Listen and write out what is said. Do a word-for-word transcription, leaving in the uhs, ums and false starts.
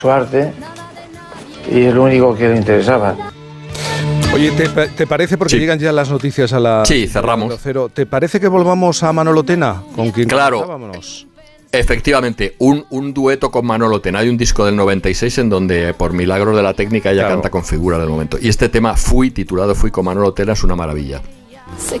su arte y es lo único que le interesaba. Oye, ¿te, te parece, porque sí. llegan ya las noticias a la... Sí, cerramos. Cero, ¿te parece que volvamos a Manolo Tena? Con quien claro. Efectivamente, un, un dueto con Manolo Tena. Hay un disco del noventa y seis en donde, por milagros de la técnica, ella claro. canta con figura del momento. Y este tema, Fui, titulado Fui con Manolo Tena, es una maravilla. Sé